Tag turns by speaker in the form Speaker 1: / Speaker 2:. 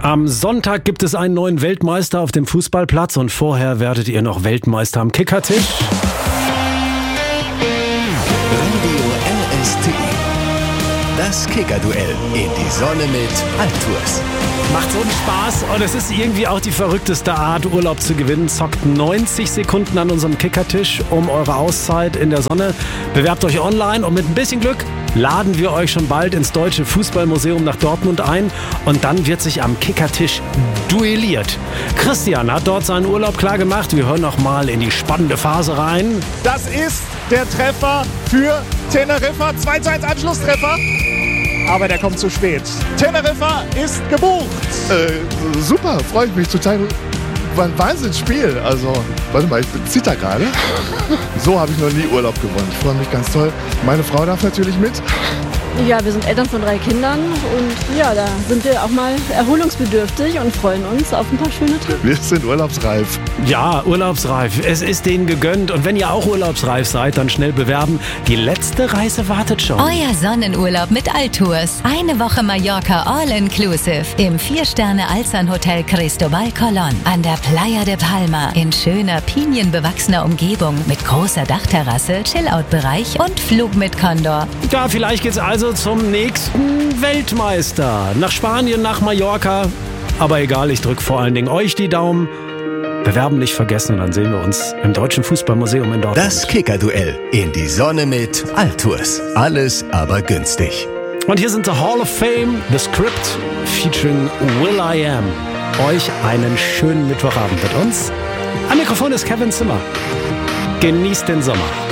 Speaker 1: Am Sonntag gibt es einen neuen Weltmeister auf dem Fußballplatz und vorher werdet ihr noch Weltmeister am Kickertisch.
Speaker 2: Radio LST. Das Kickerduell in die Sonne mit Altours.
Speaker 1: Macht so einen Spaß und es ist irgendwie auch die verrückteste Art, Urlaub zu gewinnen. Zockt 90 Sekunden an unserem Kickertisch um eure Auszeit in der Sonne. Bewerbt euch online und mit ein bisschen Glück laden wir euch schon bald ins Deutsche Fußballmuseum nach Dortmund ein und dann wird sich am Kickertisch duelliert. Christian hat dort seinen Urlaub klar gemacht. Wir hören noch mal in die spannende Phase rein.
Speaker 3: Das ist der Treffer für Teneriffa. 2:1 Anschlusstreffer. Aber der kommt zu spät. Teneriffa ist gebucht.
Speaker 4: Super, freue ich mich total. War ein Wahnsinnsspiel. Also, warte mal, ich zitter gerade. So habe ich noch nie Urlaub gewonnen. Ich freue mich ganz toll. Meine Frau darf natürlich mit.
Speaker 5: Ja, wir sind Eltern von 3 Kindern und ja, da sind wir auch mal erholungsbedürftig und freuen uns auf ein paar schöne Tage.
Speaker 4: Wir sind urlaubsreif.
Speaker 1: Ja, urlaubsreif. Es ist denen gegönnt. Und wenn ihr auch urlaubsreif seid, dann schnell bewerben. Die letzte Reise wartet schon.
Speaker 6: Euer Sonnenurlaub mit Altours. Eine Woche Mallorca All-Inclusive im 4-Sterne-Alzan-Hotel Cristobal Colón an der Playa de Palma in schöner, pinienbewachsener Umgebung mit großer Dachterrasse, Chillout-Bereich und Flug mit Condor.
Speaker 1: Ja, vielleicht geht's also zum nächsten Weltmeister. Nach Spanien, nach Mallorca. Aber egal, ich drücke vor allen Dingen euch die Daumen. Bewerben nicht vergessen und dann sehen wir uns im Deutschen Fußballmuseum in Dortmund.
Speaker 2: Das Kickerduell in die Sonne mit Altours. Alles aber günstig.
Speaker 1: Und hier sind The Hall of Fame, The Script featuring Will I Am. Euch einen schönen Mittwochabend mit uns. Am Mikrofon ist Kevin Zimmer. Genießt den Sommer.